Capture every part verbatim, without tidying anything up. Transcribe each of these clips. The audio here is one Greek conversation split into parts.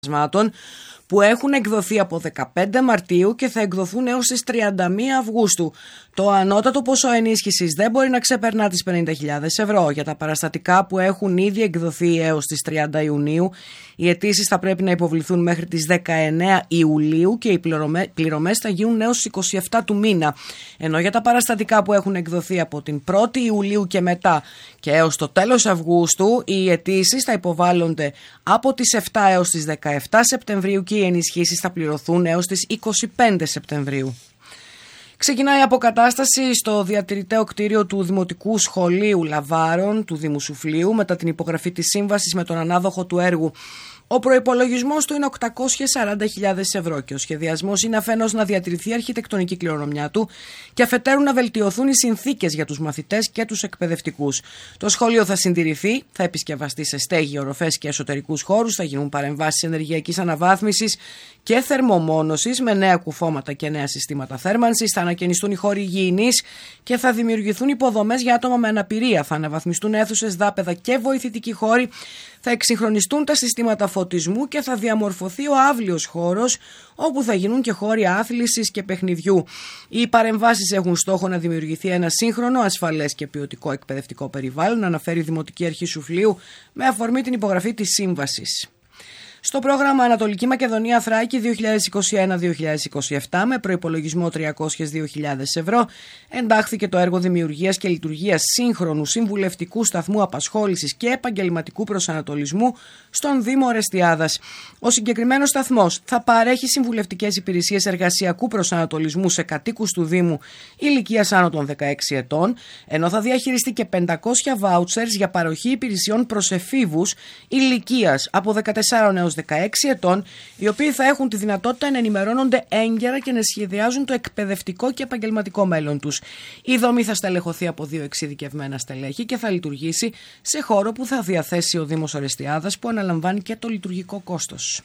που έχουν εκδοθεί από δεκαπέντε Μαρτίου και θα εκδοθούν έως τις τριάντα μία Αυγούστου. Το ανώτατο ποσό ενίσχυσης δεν μπορεί να ξεπερνά τις πενήντα χιλιάδες ευρώ. Για τα παραστατικά που έχουν ήδη εκδοθεί έως τις τριάντα Ιουνίου, οι αιτήσεις θα πρέπει να υποβληθούν μέχρι τις δεκαεννέα Ιουλίου και οι πληρωμές θα γίνουν έως τις είκοσι επτά του μήνα. Ενώ για τα παραστατικά που έχουν εκδοθεί από την πρώτη Ιουλίου και μετά και έως το τέλος Αυγούστου, οι αιτήσεις θα υποβάλλονται από τις επτά έως τις δεκαεπτά Σεπτεμβρίου και οι ενισχύσεις θα πληρωθούν έως τις είκοσι πέντε Σεπτεμβρίου. Ξεκινάει η αποκατάσταση στο διατηρηταίο κτίριο του Δημοτικού Σχολείου Λαβάρων του Δήμου Σουφλίου μετά την υπογραφή της σύμβασης με τον ανάδοχο του έργου. Ο προϋπολογισμός του είναι οκτακόσιες σαράντα χιλιάδες ευρώ και ο σχεδιασμός είναι αφενός να διατηρηθεί η αρχιτεκτονική κληρονομιά του και αφετέρου να βελτιωθούν οι συνθήκες για τους μαθητές και τους εκπαιδευτικούς. Το σχολείο θα συντηρηθεί, θα επισκευαστεί σε στέγη, οροφές και εσωτερικούς χώρους, θα γίνουν παρεμβάσεις ενεργειακής αναβάθμισης και θερμομόνωσης με νέα κουφώματα και νέα συστήματα θέρμανσης, θα ανακαινιστούν οι χώροι υγιεινής και θα δημιουργηθούν υποδομές για άτομα με αναπηρία, θα αναβαθμιστούν αίθουσες, δάπεδα και βοηθητικοί χώροι, θα εξυγχρονιστούν τα συστήματα φωτισμού και θα διαμορφωθεί ο αύλιος χώρος όπου θα γίνουν και χώροι άθλησης και παιχνιδιού. Οι παρεμβάσεις έχουν στόχο να δημιουργηθεί ένα σύγχρονο, ασφαλές και ποιοτικό εκπαιδευτικό περιβάλλον, αναφέρει η Δημοτική Αρχή Σουφλίου με αφορμή την υπογραφή της σύμβασης. Στο πρόγραμμα Ανατολική Μακεδονία Θράκη δύο χιλιάδες είκοσι ένα δύο χιλιάδες είκοσι επτά με προϋπολογισμό τριακόσιες δύο χιλιάδες ευρώ εντάχθηκε το έργο δημιουργίας και λειτουργίας σύγχρονου συμβουλευτικού σταθμού απασχόλησης και επαγγελματικού προσανατολισμού στον Δήμο Ορεστιάδας. Ο συγκεκριμένος σταθμός θα παρέχει συμβουλευτικές υπηρεσίες εργασιακού προσανατολισμού σε κατοίκους του Δήμου ηλικίας άνω των δεκαέξι ετών, ενώ θα διαχειριστεί και πεντακόσια βάουτσερς για παροχή υπηρεσιών προς εφήβους ηλικίας από δεκατέσσερα έως δεκαέξι ετών, οι οποίοι θα έχουν τη δυνατότητα να ενημερώνονται έγκαιρα και να σχεδιάζουν το εκπαιδευτικό και επαγγελματικό μέλλον τους. Η δομή θα στελεχωθεί από δύο εξειδικευμένα στελέχη και θα λειτουργήσει σε χώρο που θα διαθέσει ο Δήμος Ορεστιάδας, που αναλαμβάνει και το λειτουργικό κόστος.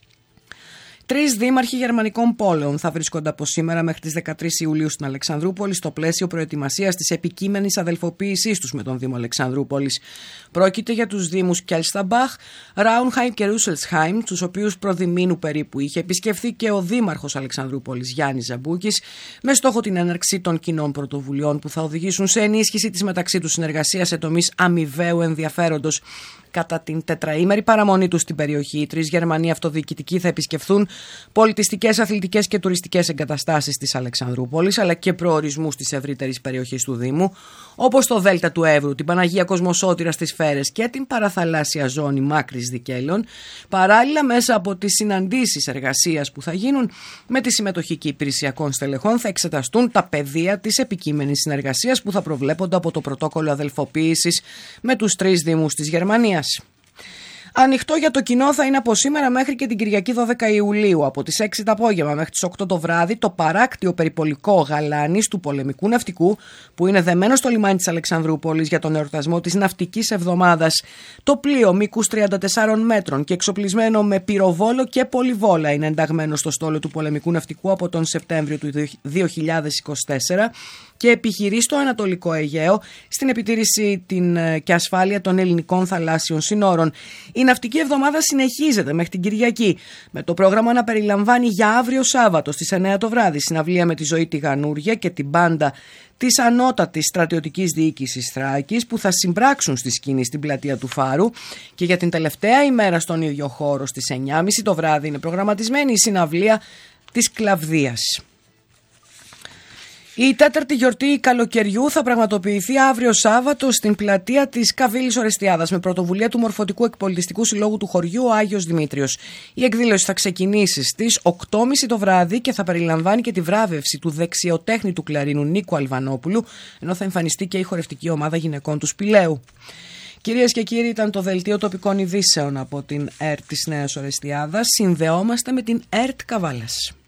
Τρεις δήμαρχοι γερμανικών πόλεων θα βρίσκονται από σήμερα μέχρι τις δεκατρείς Ιουλίου στην Αλεξανδρούπολη στο πλαίσιο προετοιμασίας της επικείμενης αδελφοποίησής τους με τον Δήμο Αλεξανδρούπολης. Πρόκειται για τους Δήμους Κέλσταμπαχ, Ράουνχαϊμ και Ρούσελσχάιμ, τους οποίους προδημήνου περίπου είχε επισκεφθεί και ο Δήμαρχος Αλεξανδρούπολης Γιάννης Ζαμπούκης, με στόχο την έναρξη των κοινών πρωτοβουλειών που θα οδηγήσουν σε ενίσχυση της μεταξύ τους συνεργασίας σε τομείς αμοιβαίου ενδιαφέροντος. Κατά την τετραήμερη παραμονή τους στην περιοχή, οι τρεις Γερμανοί αυτοδιοικητικοί θα επισκεφθούν πολιτιστικές, αθλητικές και τουριστικές εγκαταστάσεις της Αλεξανδρούπολης, αλλά και προορισμούς της ευρύτερης περιοχής του Δήμου, όπως το Δέλτα του Εύρου, την Παναγία Κοσμοσώτηρα στις Φέρες και την παραθαλάσσια ζώνη Μάκρης Δικέλων, παράλληλα μέσα από τις συναντήσεις εργασίας που θα γίνουν με τη συμμετοχή και υπηρεσιακών στελεχών θα εξεταστούν τα πεδία της επικείμενης συνεργασίας που θα προβλέπονται από το πρωτόκολλο αδελφοποίησης με τους τρεις Δήμους της Γερμανίας. Ανοιχτό για το κοινό θα είναι από σήμερα μέχρι και την Κυριακή δώδεκα Ιουλίου, από τις έξι το απόγευμα μέχρι τις οκτώ το βράδυ, το παράκτιο περιπολικό γαλάνης του πολεμικού ναυτικού που είναι δεμένο στο λιμάνι της Αλεξανδρούπολης για τον εορτασμό της Ναυτικής Εβδομάδας. Το πλοίο μήκους τριάντα τεσσάρων μέτρων και εξοπλισμένο με πυροβόλο και πολυβόλα είναι ενταγμένο στο στόλο του πολεμικού ναυτικού από τον Σεπτέμβριο του δύο χιλιάδες είκοσι τέσσερα και επιχειρεί στο Ανατολικό Αιγαίο στην επιτήρηση την, και ασφάλεια των ελληνικών θαλάσσιων συνόρων. Η Ναυτική Εβδομάδα συνεχίζεται μέχρι την Κυριακή, με το πρόγραμμα να περιλαμβάνει για αύριο Σάββατο στις εννέα το βράδυ συναυλία με τη Ζωή τη Γανούρια και την μπάντα της Ανώτατης Στρατιωτικής Διοίκησης Θράκης που θα συμπράξουν στη σκηνή στην πλατεία του Φάρου, και για την τελευταία ημέρα στον ίδιο χώρο στις εννιά και μισή το βράδυ είναι προγραμματισμένη η συναυλία της Κλαβδίας. Η τέταρτη γιορτή καλοκαιριού θα πραγματοποιηθεί αύριο Σάββατο στην πλατεία της Καβίλης Ορεστιάδας με πρωτοβουλία του Μορφωτικού Εκπολιτιστικού Συλλόγου του χωριού ο Άγιος Δημήτριος. Η εκδήλωση θα ξεκινήσει στις οκτώ και μισή το βράδυ και θα περιλαμβάνει και τη βράβευση του δεξιοτέχνητου κλαρίνου Νίκου Αλβανόπουλου, ενώ θα εμφανιστεί και η χορευτική ομάδα γυναικών του Σπηλαίου. Κυρίες και κύριοι, ήταν το δελτίο τοπικών ειδήσεων από την ΕΡΤ της Νέας Ορεστιάδας. Συνδεόμαστε με την ΕΡΤ Καβάλας.